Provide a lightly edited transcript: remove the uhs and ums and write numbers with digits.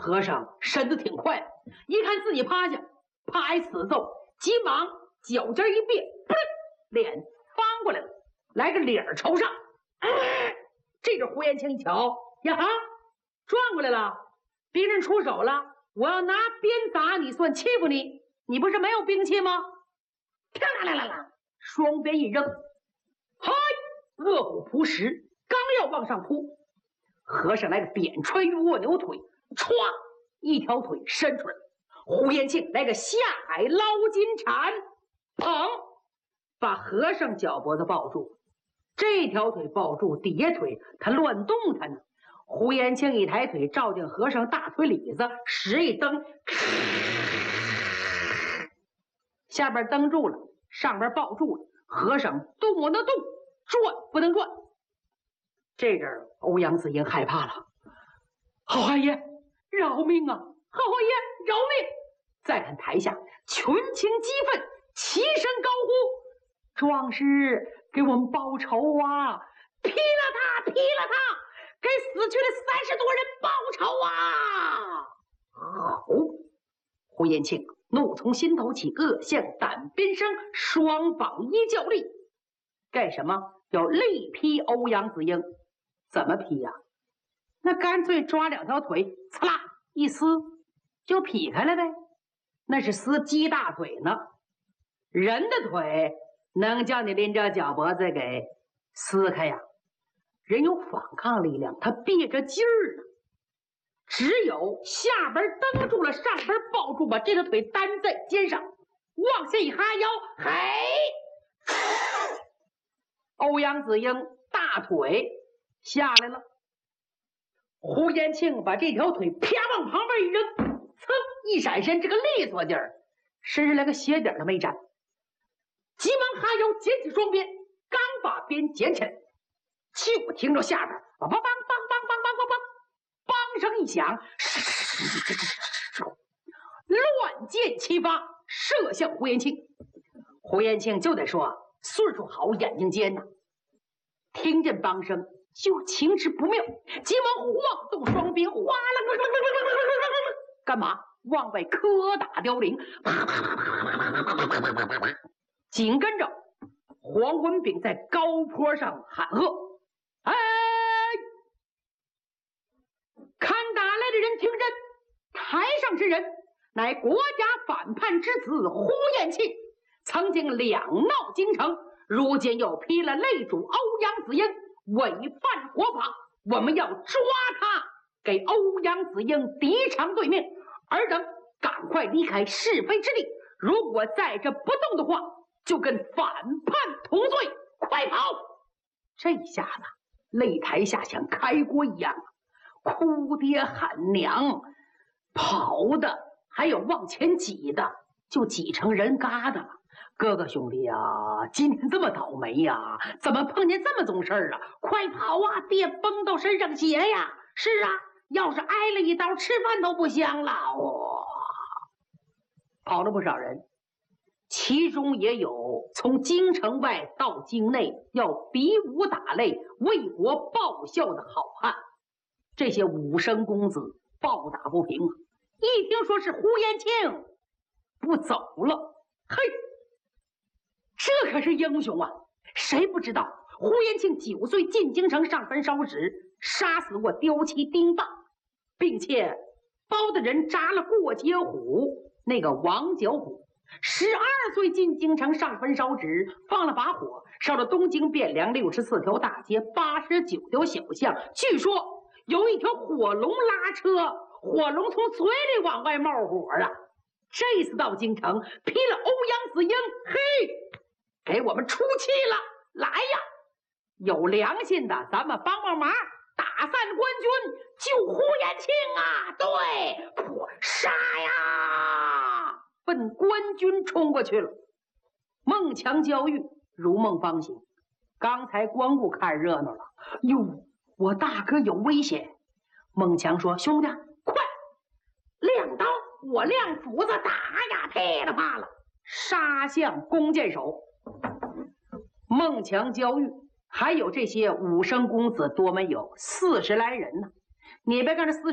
和尚身子挺快，一看自己趴下，啪一死揍，急忙脚尖一别，脸翻过来了，来个脸朝上。这阵胡延庆一瞧，呀哈，转过来了，别人出手了，我要拿鞭打你，算欺负你，你不是没有兵器吗？啦，双鞭一扔，嗨，恶虎扑食，刚要往上扑，和尚来个扁穿蜗牛腿，歘，一条腿伸出来，胡延庆来个下海捞金蝉，砰，把和尚脚脖子抱住，这条腿抱住，底下腿他乱动弹呢。胡延庆一抬腿照进和尚大腿里子，使一蹬，下边蹬住了，上边抱住了，和尚动不能动，转不能转。这阵欧阳子英害怕了，好汉爷饶命啊！好汉爷饶命！再看台下群情激愤，齐声高呼：壮士，给我们报仇啊！劈了他，劈了他！给死去的30多人报仇啊！好，胡延庆怒从心头起，恶向胆边生，双膀一较力，干什么？要力劈欧阳子英。怎么劈呀？那干脆抓2条腿，刺啦一撕就劈开了呗。那是撕鸡大腿呢，人的腿能叫你拎着脚脖子给撕开呀？人有反抗力量，他憋着劲儿呢。只有下边蹬住了，上边抱住，把这条腿担在肩上，往下一哈腰，嘿，欧阳子英大腿下来了。胡延庆把这条腿啪往旁边一扔，噌一闪身，这个利索劲儿，身上连个鞋底都没沾，急忙哈腰捡起双鞭，刚把鞭捡起来，就听着下边梆梆梆梆梆梆梆梆梆，梆声一响，乱箭齐发，射向胡延庆。胡延庆就得说岁数好，眼睛尖呐，听见梆声就情知不妙，急忙晃动双鞭，哗啦，干嘛？往外磕打凋零。紧跟着黄文炳在高坡上喊喝：哎！看打来的人听真，台上之人乃国家反叛之子胡延庆，曾经两闹京城，如今又劈了擂主欧阳子英，违反国法，我们要抓他，给欧阳子英敌偿对命。尔等赶快离开是非之地，如果在这不动的话，就跟反叛同罪，快跑！这下子擂台下像开锅一样，哭爹喊娘，跑的还有往前挤的，就挤成人疙瘩了。哥哥兄弟啊，今天这么倒霉呀，怎么碰见这么种事儿啊？快跑啊，别崩到身上血呀！是啊，要是挨了一刀，吃饭都不香了。哇，跑了不少人，其中也有从京城外到京内要比武打擂、为国报效的好汉。这些武生公子抱打不平啊！一听说是胡延庆不走了，嘿，这可是英雄啊！谁不知道胡延庆9岁进京城上坟烧纸，杀死过刁妻丁霸，并且包的人扎了过街虎那个王九虎。12岁进京城上坟烧纸，放了把火，烧了东京汴梁64条大街、89条小巷。据说有一条火龙拉车，火龙从嘴里往外冒火啊！这次到京城劈了欧阳子英，嘿，给我们出气了！来呀，有良心的，咱们帮帮忙，打散官军，救胡延庆啊！对，破杀呀！奔官军冲过去了。孟强、焦裕如梦方醒，刚才光顾看热闹了，哟，我大哥有危险！孟强说：“兄弟，快亮刀，我亮斧子，打呀！噼里啪啦，杀向弓箭手。”孟强、焦裕还有这些武生公子多没有，40来人呢。你别看这40